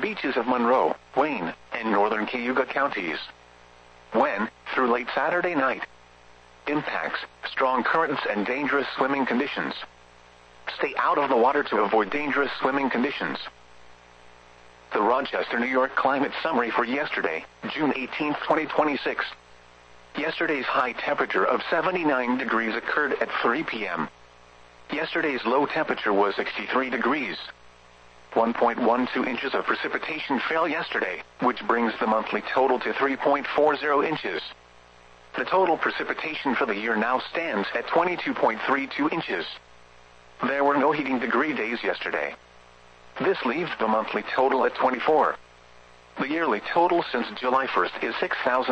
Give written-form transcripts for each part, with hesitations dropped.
beaches of Monroe, Wayne, and northern Cayuga counties. When, through late Saturday night. Impacts, strong currents and dangerous swimming conditions. Stay out of the water to avoid dangerous swimming conditions. The Rochester, New York climate summary for yesterday, June 18, 2026. Yesterday's high temperature of 79 degrees occurred at 3 p.m. Yesterday's low temperature was 63 degrees. 1.12 inches of precipitation fell yesterday, which brings the monthly total to 3.40 inches. The total precipitation for the year now stands at 22.32 inches. There were no heating degree days yesterday. This leaves the monthly total at 24. The yearly total since July 1st is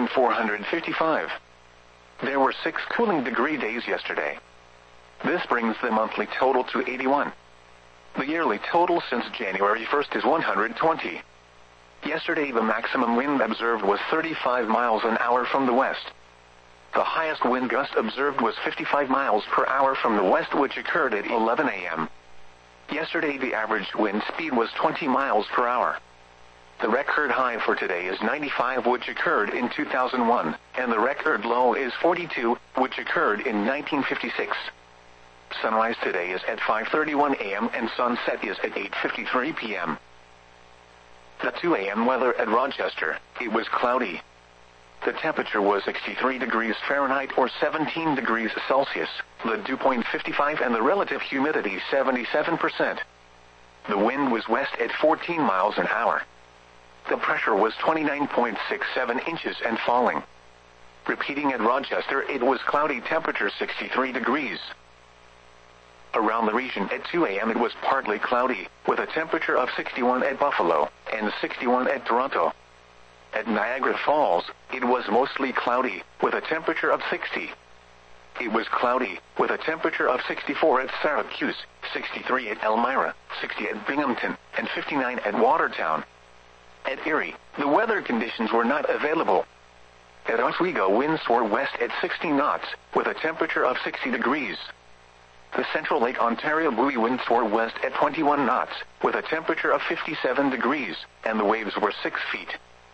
6,455. There were 6 cooling degree days yesterday. This brings the monthly total to 81. The yearly total since January 1st is 120. Yesterday the maximum wind observed was 35 miles an hour from the west. The highest wind gust observed was 55 miles per hour from the west, which occurred at 11 a.m. Yesterday the average wind speed was 20 miles per hour. The record high for today is 95, which occurred in 2001, and the record low is 42, which occurred in 1956. Sunrise today is at 5:31 a.m. and sunset is at 8:53 p.m. The 2 a.m. weather at Rochester, it was cloudy. The temperature was 63 degrees Fahrenheit or 17 degrees Celsius, the dew point 55 and the relative humidity 77%. The wind was west at 14 miles an hour. The pressure was 29.67 inches and falling. Repeating at Rochester, it was cloudy, temperature 63 degrees. Around the region at 2 a.m. it was partly cloudy, with a temperature of 61 at Buffalo, and 61 at Toronto. At Niagara Falls, it was mostly cloudy, with a temperature of 60. It was cloudy, with a temperature of 64 at Syracuse, 63 at Elmira, 60 at Binghamton, and 59 at Watertown. At Erie, the weather conditions were not available. At Oswego, winds were west at 60 knots, with a temperature of 60 degrees. The Central Lake Ontario buoy winds were west at 21 knots, with a temperature of 57 degrees, and the waves were 6 feet.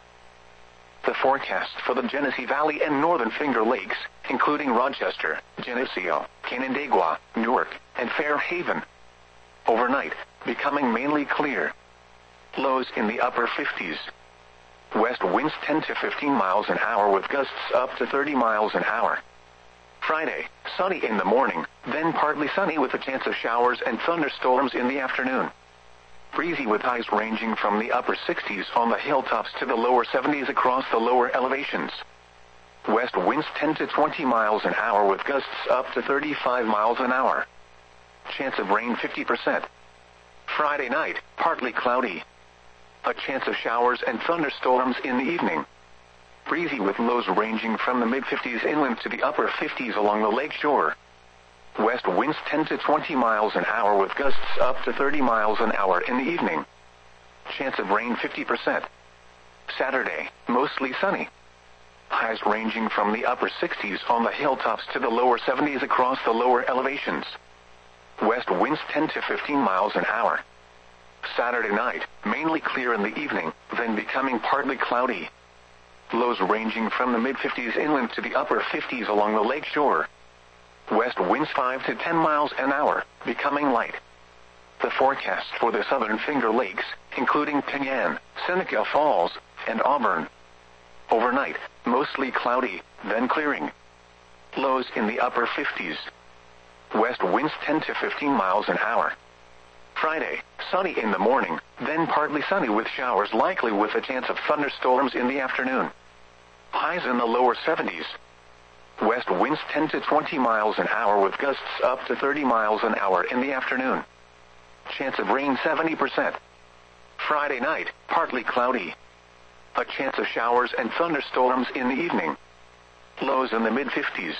The forecast for the Genesee Valley and Northern Finger Lakes, including Rochester, Geneseo, Canandaigua, Newark, and Fairhaven. Overnight, becoming mainly clear. Lows in the upper 50s. West winds 10 to 15 miles an hour with gusts up to 30 miles an hour. Friday, sunny in the morning, then partly sunny with a chance of showers and thunderstorms in the afternoon. Breezy with highs ranging from the upper 60s on the hilltops to the lower 70s across the lower elevations. West winds 10 to 20 miles an hour with gusts up to 35 miles an hour. Chance of rain 50%. Friday night, partly cloudy. A chance of showers and thunderstorms in the evening. Breezy with lows ranging from the mid-50s inland to the upper 50s along the lake shore. West winds 10 to 20 miles an hour with gusts up to 30 miles an hour in the evening. Chance of rain 50%. Saturday, mostly sunny. Highs ranging from the upper 60s on the hilltops to the lower 70s across the lower elevations. West winds 10 to 15 miles an hour. Saturday night, mainly clear in the evening, then becoming partly cloudy. Lows ranging from the mid-50s inland to the upper 50s along the lake shore. West winds 5 to 10 miles an hour, becoming light. The forecast for the Southern Finger Lakes, including Penyan, Seneca Falls, and Auburn. Overnight, mostly cloudy, then clearing. Lows in the upper 50s. West winds 10 to 15 miles an hour. Friday, sunny in the morning, then partly sunny with showers likely with a chance of thunderstorms in the afternoon. Highs in the lower 70s. West winds 10 to 20 miles an hour with gusts up to 30 miles an hour in the afternoon. Chance of rain 70%. Friday night, partly cloudy. A chance of showers and thunderstorms in the evening. Lows in the mid-50s.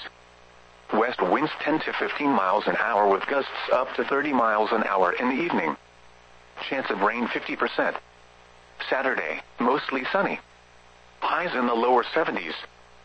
West winds 10 to 15 miles an hour with gusts up to 30 miles an hour in the evening. Chance of rain 50%. Saturday, mostly sunny. Highs in the lower 70s.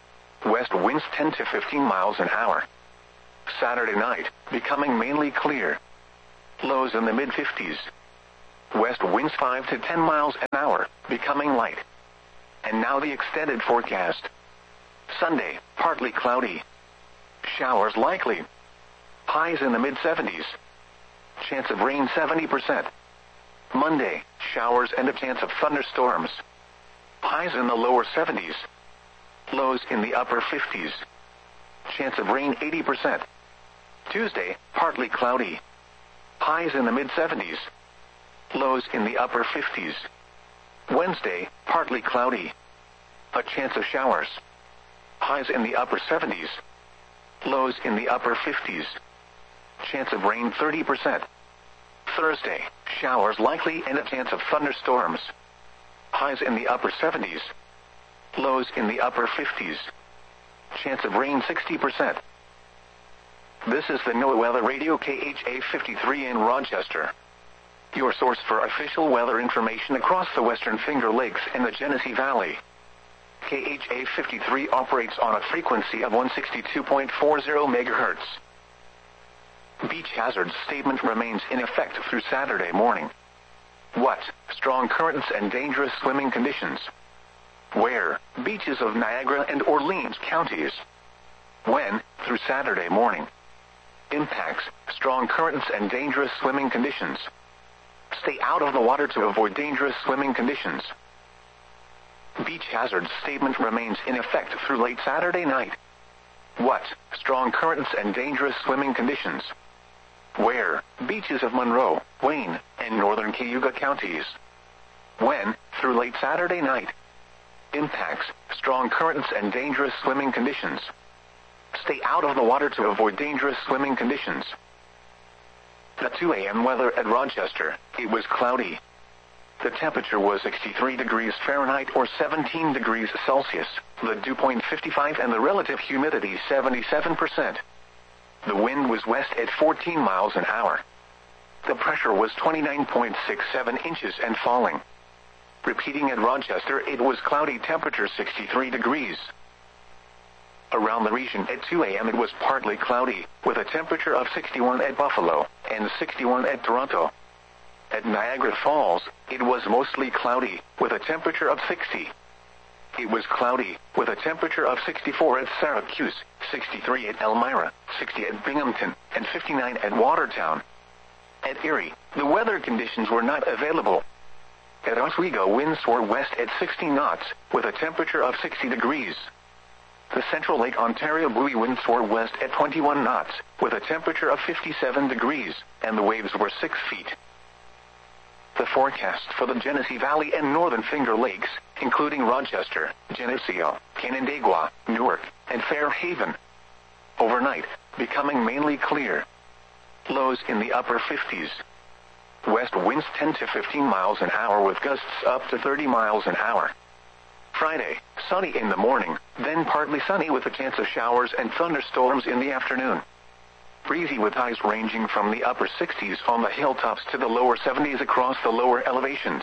West winds 10 to 15 miles an hour. Saturday night, becoming mainly clear. Lows in the mid-50s. West winds 5 to 10 miles an hour, becoming light. And now the extended forecast. Sunday, partly cloudy. Showers likely. Highs in the mid-70s. Chance of rain 70%. Monday, showers and a chance of thunderstorms. Highs in the lower 70s. Lows in the upper 50s. Chance of rain 80%. Tuesday, partly cloudy. Highs in the mid-70s. Lows in the upper 50s. Wednesday, partly cloudy. A chance of showers. Highs in the upper 70s. Lows in the upper 50s. Chance of rain 30%. Thursday, showers likely and a chance of thunderstorms. Highs in the upper 70s. Lows in the upper 50s. Chance of rain 60%. This is the NOAA Weather Radio KHA 53 in Rochester. Your source for official weather information across the Western Finger Lakes and the Genesee Valley. KHA 53 operates on a frequency of 162.40 megahertz. Beach hazard statement remains in effect through Saturday morning. What? Strong currents and dangerous swimming conditions. Where? Beaches of Niagara and Orleans counties. When? Through Saturday morning. Impacts: strong currents and dangerous swimming conditions. Stay out of the water to avoid dangerous swimming conditions. Beach hazard statement remains in effect through late Saturday night. What? Strong currents and dangerous swimming conditions. Where? Beaches of Monroe, Wayne, and northern Cayuga counties. When? Through late Saturday night. Impacts: strong currents and dangerous swimming conditions. Stay out of the water to avoid dangerous swimming conditions. At 2 a.m. weather at Rochester, it was cloudy. The temperature was 63 degrees Fahrenheit or 17 degrees Celsius, the dew point 55 and the relative humidity 77%. The wind was west at 14 miles an hour. The pressure was 29.67 inches and falling. Repeating at Rochester, it was cloudy, temperature 63 degrees. Around the region at 2 a.m. it was partly cloudy, with a temperature of 61 at Buffalo and 61 at Toronto. At Niagara Falls, it was mostly cloudy, with a temperature of 60. It was cloudy, with a temperature of 64 at Syracuse, 63 at Elmira, 60 at Binghamton, and 59 at Watertown. At Erie, the weather conditions were not available. At Oswego, winds were west at 60 knots, with a temperature of 60 degrees. The Central Lake Ontario buoy winds were west at 21 knots, with a temperature of 57 degrees, and the waves were 6 feet. The forecast for the Genesee Valley and Northern Finger Lakes, including Rochester, Geneseo, Canandaigua, Newark, and Fairhaven. Overnight, becoming mainly clear. Lows in the upper 50s. West winds 10 to 15 miles an hour with gusts up to 30 miles an hour. Friday, sunny in the morning, then partly sunny with a chance of showers and thunderstorms in the afternoon. Breezy with highs ranging from the upper 60s on the hilltops to the lower 70s across the lower elevations.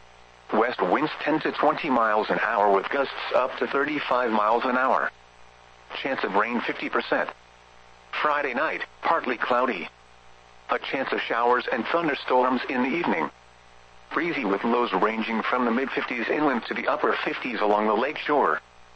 West winds 10 to 20 miles an hour with gusts up to 35 miles an hour. Chance of rain 50%. Friday night, partly cloudy. A chance of showers and thunderstorms in the evening. Breezy with lows ranging from the mid-50s inland to the upper 50s along the lake shore.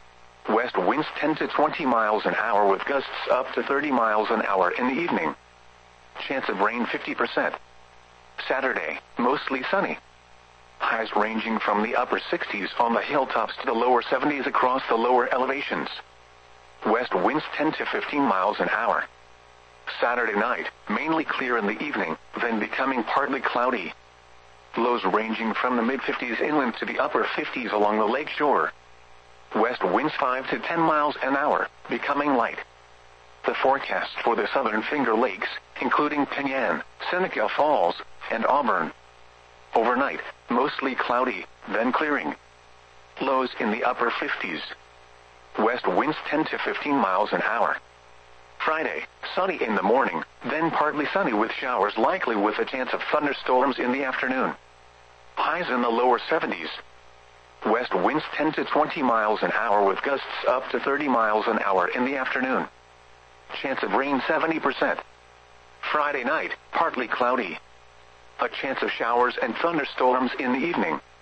West winds 10 to 20 miles an hour with gusts up to 30 miles an hour in the evening. Chance of rain 50%. Saturday, mostly sunny. Highs ranging from the upper 60s on the hilltops to the lower 70s across the lower elevations. West winds 10 to 15 miles an hour. Saturday night, mainly clear in the evening, then becoming partly cloudy. Lows ranging from the mid-50s inland to the upper 50s along the lake shore. West winds 5 to 10 miles an hour, becoming light. The forecast for the Southern Finger Lakes, including Penyan, Seneca Falls, and Auburn. Overnight, mostly cloudy, then clearing. Lows in the upper 50s. West winds 10 to 15 miles an hour. Friday, sunny in the morning, then partly sunny with showers likely with a chance of thunderstorms in the afternoon. Highs in the lower 70s. West winds 10 to 20 miles an hour with gusts up to 30 miles an hour in the afternoon. Chance of rain 70%. Friday night, partly cloudy. A chance of showers and thunderstorms in the evening.